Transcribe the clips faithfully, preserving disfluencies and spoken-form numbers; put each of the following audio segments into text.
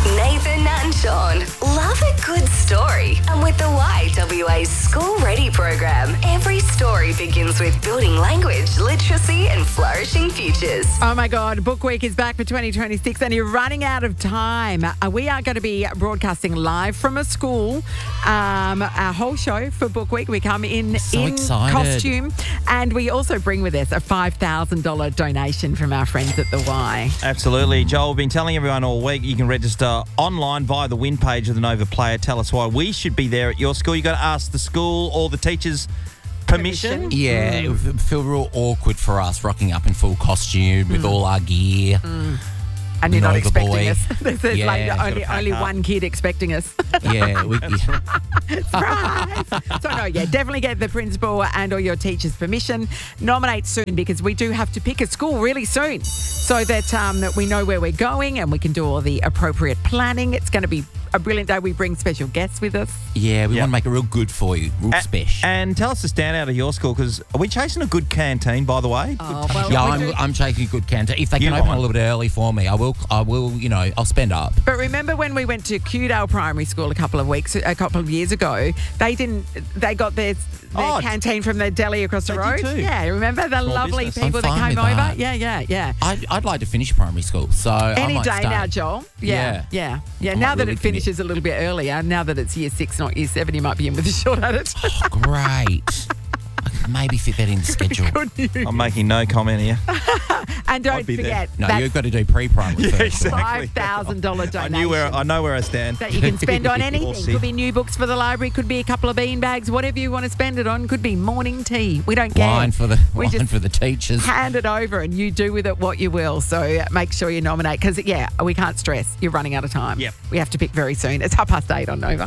Nathan, Nat and Sean love a good story. And with the Y W A School Ready program, every story begins with building language, literacy and flourishing futures. Oh my God, Book Week is back for twenty twenty-six and you're running out of time. Uh, we are going to be broadcasting live from a school. Um, our whole show for Book Week, we come in So in excited. costume and we also bring with us a five thousand dollars donation from our friends at the Y. Absolutely. Joel, we've been telling everyone all week you can register online via the win page of the Nova Player. Tell us why we should be there at your school. You've got to ask the school or the teachers permission. Permission? Yeah, it would feel real awkward for us rocking up in full costume with all our gear. And you're not Nova expecting boy. us. There's there's Yeah, like he's gotta only, pack only up. one kid expecting us. Yeah, we, Surprise! So, no, yeah, definitely get the principal and or your teacher's permission. Nominate soon because we do have to pick a school really soon so that, um, that we know where we're going and we can do all the appropriate planning. It's going to be a brilliant day. We bring special guests with us. yeah, we Yep. want to make it real good for you, real A- special. And tell us the standout of your school, because are we chasing a good canteen, by the way? Oh, well, Yeah, we I'm, do- I'm taking a good canteen. If they You can open mind? a little bit early for me, I will. I will. You know, I'll spend up. But remember when we went to Kewdale Primary School a couple of weeks, a couple of years ago, they didn't, they got their, their Oh, canteen from the deli across the they road. did too. Yeah, remember the lovely business. people I'm that fine came with over? that. Yeah, yeah, yeah. I'd, I'd like to finish primary school, so I Any might day stay. now, Joel. Yeah, yeah, yeah. I Now might that really it finishes a little bit earlier, now that it's year six, not year seven, you might be in with a shot at it. Oh, great. I could maybe fit that in the schedule. I'm making no comment here. And don't I'd be there. forget, No, that's you've got to do pre-primary first. exactly. five thousand dollars I donation. knew where I know where I stand. that you can spend on Or anything. see. Could be new books for the library, could be a couple of bean bags, whatever you want to spend it on. Could be morning tea. We don't care. Wine for the We wine just for the teachers. hand it over and you do with it what you will. So uh, make sure you nominate because, yeah, we can't stress. You're running out of time. Yep. We have to pick very soon. It's half past eight on Nova.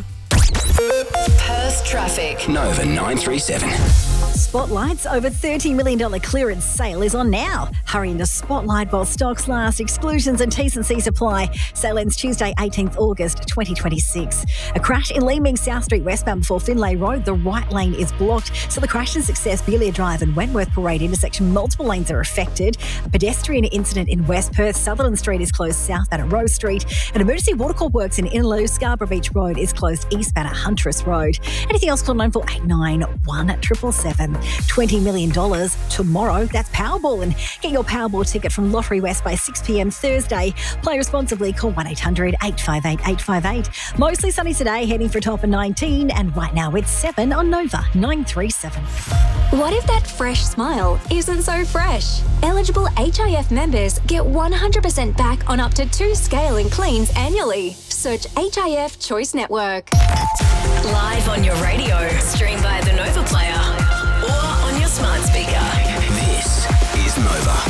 Perth traffic. Nova nine three seven. Spotlight's over thirty million dollars clearance sale is on now. Hurry into Spotlight while stocks last. Exclusions and T's and C's apply. Sale ends Tuesday, eighteenth August twenty twenty-six. A crash in Leeming South Street westbound before Finlay Road. The right lane is blocked. So the crash and Success, Belia Drive and Wentworth Parade intersection, multiple lanes are affected. A pedestrian incident in West Perth. Sutherland Street is closed southbound at Rose Street. An emergency watercourse works in Innaloo. Scarborough Beach Road is closed eastbound at Huntress Road. Anything else, call nine four eight nine one seven seven seven. twenty million dollars tomorrow. That's Powerball. And get your Powerball ticket from Lottery West by six p.m. Thursday. Play responsibly. Call one eight hundred eight five eight eight five eight. Mostly sunny today, heading for a top of nineteen. And right now it's seven on Nova nine three seven. What if that fresh smile isn't so fresh? Eligible H I F members get one hundred percent back on up to two scale and cleans annually. Search H I F Choice Network. Live on your radio. Stream via the Nova Player or on your smart speaker. This is Nova.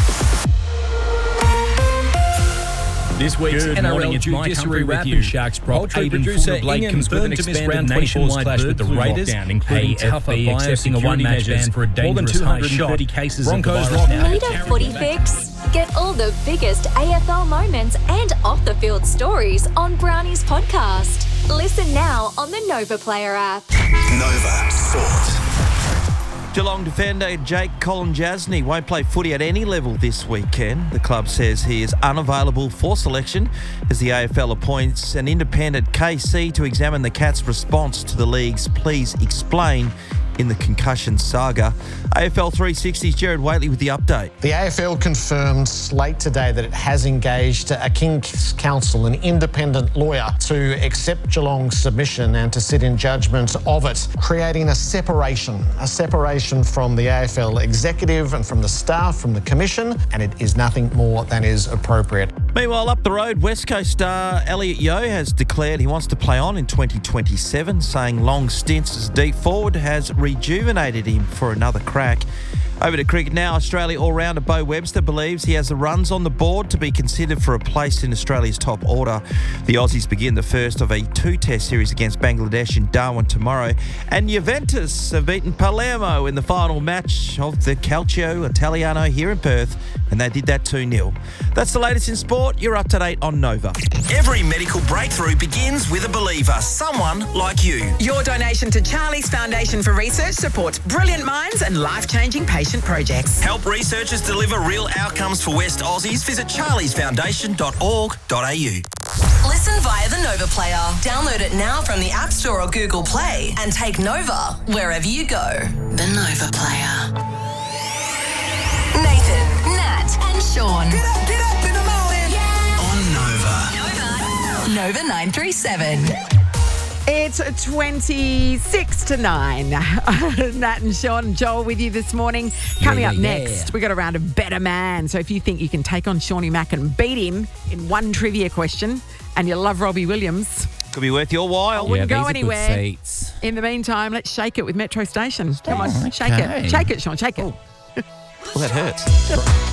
This week's Good N R L morning, it's Mike Judiciary Humphrey Wrap with and you. Sharks prop Poultry Aiden producer Fullerblake Ingham confirmed burned to to miss expanded round twenty-four's nationwide clash with bird the flu Raiders, lockdown, including a tougher F A accepting a biosecurity one-match measures. ban for a More than dangerous two hundred thirty high shot. cases Broncos of the virus now. Need a footy fix? Get all the biggest A F L moments and off-the-field stories on Brownie's podcast. Listen now on the Nova Player app. Nova Sport. Geelong defender Jake Colin-Jasny won't play footy at any level this weekend. The club says he is unavailable for selection as the A F L appoints an independent K C to examine the Cats' response to the league's Please Explain in the concussion saga. A F L three sixty's Gerard Whateley with the update. The A F L confirmed late today that it has engaged a King's Counsel, an independent lawyer, to accept Geelong's submission and to sit in judgment of it, creating a separation, a separation from the A F L executive and from the staff, from the commission, and it is nothing more than is appropriate. Meanwhile, up the road, West Coast star Elliot Yeo has declared he wants to play on in twenty twenty-seven, saying long stints as deep forward has rejuvenated him for another crack. Over to cricket now. Australia all-rounder Bo Webster believes he has the runs on the board to be considered for a place in Australia's top order. The Aussies begin the first of a two-test series against Bangladesh in Darwin tomorrow. And Juventus have beaten Palermo in the final match of the Calcio Italiano here in Perth, and they did that two nil. That's the latest in sport. You're up to date on Nova. Every medical breakthrough begins with a believer, someone like you. Your donation to Charlie's Foundation for Research supports brilliant minds and life-changing patient projects. Help researchers deliver real outcomes for West Aussies. Visit charlies foundation dot org dot a u. Listen via Nova Player. Download it now from the App Store or Google Play and take Nova wherever you go. The Nova Player. Nathan, Nat and Sean. Get up, get up in the morning. Yeah. On Nova. Nova nine three seven. It's twenty-six to nine. Nat and Sean and Joel with you this morning. Coming Yeah, up yeah, next, yeah. we got a round of Better Man. So if you think you can take on Shawnee Mack and beat him in one trivia question and you love Robbie Williams, Could be worth your while. I wouldn't yeah, go these are anywhere. Good seats. In the meantime, let's shake it with Metro Station. Come on, Oh, shake okay. it. Shake it, Sean, shake it. Well, that hurts.